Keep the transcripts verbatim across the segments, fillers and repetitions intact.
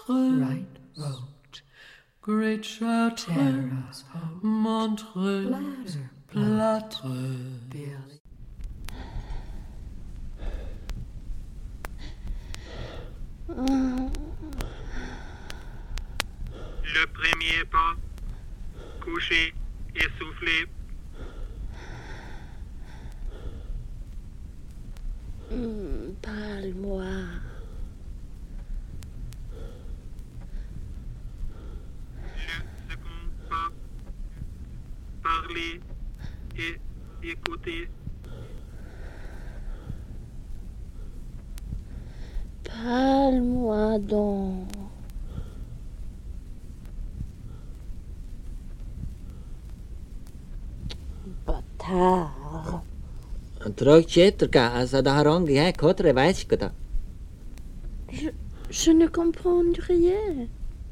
Right road, Great Chartres, Montreux, Plâtre, Berlin. Le premier pas, couché, essoufflé. Mm, parle-moi. Le second pas, parler et écouter. Parle-moi donc. Bâtard. Trog Chetrka, altså det har ranget jeg kotre veiskata. Je, je ne comprends rien.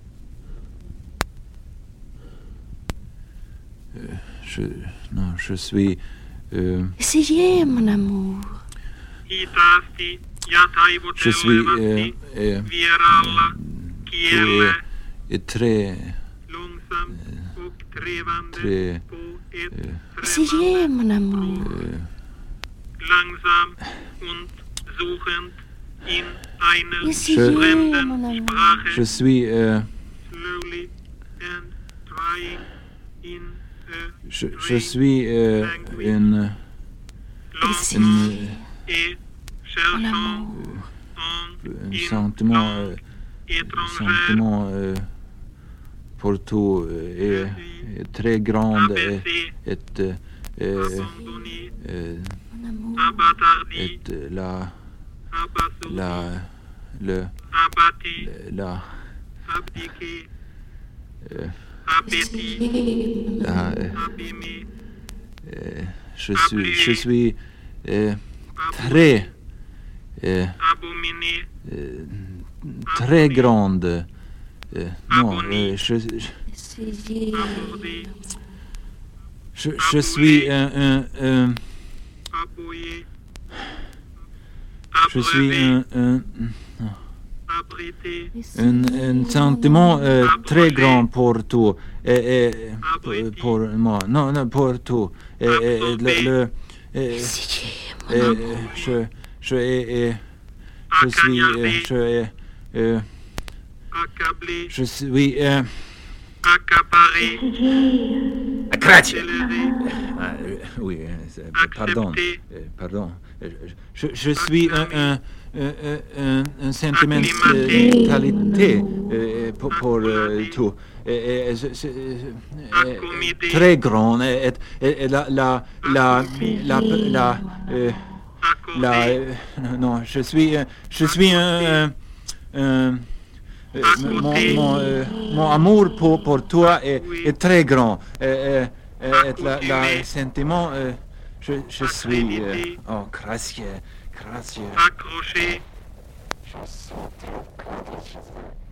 Euh, je, non, je suis... Euh, Essayez, mon amour. Hitaasti ja je suis... Euh, taivuttelevasti euh, vieraalla du kielellä. är, är tre... Långsamt och trevande tre... på ett Euh, Essayez, mon amour. euh, langsam und suchend in einer Essayez, mon fremden amour. Sprache. je suis... Euh, Slowly and trying in a je, je suis euh, une... langue une et cherchant en un une sentiment... langue Euh, étrangère. sentiment euh, pour tout euh, est, est très grand et, Abaissé, et, euh, abandonné, euh, Mon amour. abattardi, et la abasourdi, la le abattu, la abdiqué, euh, appétit, la euh, abîmé, euh, je suis je suis euh, très euh, abominé, euh, très grande euh, non euh, je, je Essayez. abordé, je, je suis un, un, un appuyé, je suis un, un, abrité, un, un sentiment euh, très grand pour tout et, et pour, pour moi non non pour tout et, et, et le, le et, Essayez, mon et, amour. je je et, et, je suis euh, je est, euh, accablé, je suis euh, accaparé, accrati. accéléré, Ah, euh, oui euh, c'est- pardon accepté, euh, pardon Euh, je, je suis un un un, un, un sentiment de Acclimaté. qualité euh, pour, pour euh, tout et, et, je- je- euh, Accommodé. très grand et, et, et la la la la la euh, la accordé, euh, non je suis euh, je suis un, un, un euh, mon, mon, euh, mon amour pour, pour toi est, est très grand et, et, et, et la, la sentiment euh, je, je suis euh, oh gracieux gracieux accroché, Je suis très près de Jésus.